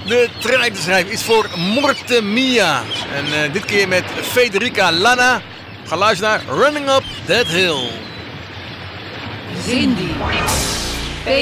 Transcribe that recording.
De trein te schrijven is voor Morte Mia. En dit keer met Federica Lana. Ga luisteren naar Running Up That Hill. Cindy.